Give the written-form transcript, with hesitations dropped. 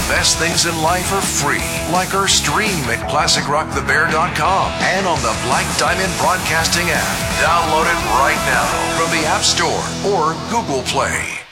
best things in life are free, like our stream at ClassicRockTheBear.com and on the Black Diamond Broadcasting app. Download it right now from the App Store or Google Play.